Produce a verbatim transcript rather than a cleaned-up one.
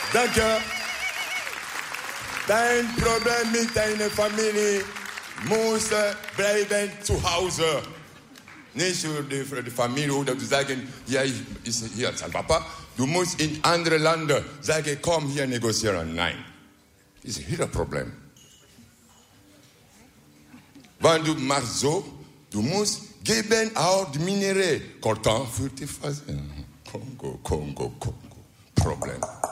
Danke. Dein Problem mit deiner Familie muss bleiben zu Hause. Nicht für die, für die Familie oder zu sagen, ja, ich ist hier sein Papa. Du musst in andere Länder sagen, komm hier negozieren. Nein. Das ist hier das Problem. Wenn du machst so, du musst geben auch die Minerais. Coltan für die Phase. Kongo, Kongo, Kongo. Problem.